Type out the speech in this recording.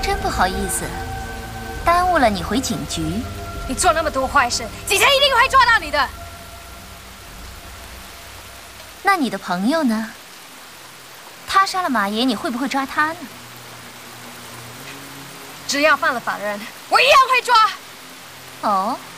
真不好意思，耽误了你回警局。 你做那么多坏事，警察一定会抓到你的。 那你的朋友呢？他杀了马爷，你会不会抓他呢？ 只要犯了法的人，我一样会抓。 哦。